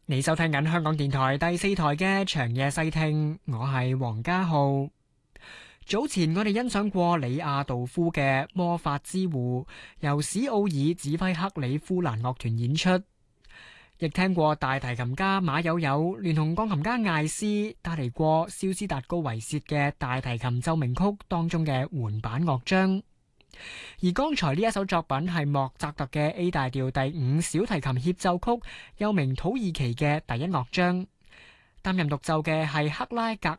你收聽緊香港電台第四台嘅長夜細聽，我係黃家浩。早前我哋欣賞過李亞道夫嘅《魔法之湖》，由史奧爾指揮克里夫蘭樂團演出，亦聽過大提琴家馬友友聯同鋼琴家艾斯帶嚟過肖斯達高維薛嘅大提琴奏鳴曲當中嘅緩板樂章。而剛才呢一首作品係莫扎特嘅 A 大調第五小提琴協奏曲，又名土耳其嘅第一樂章。擔任獨奏嘅係克拉格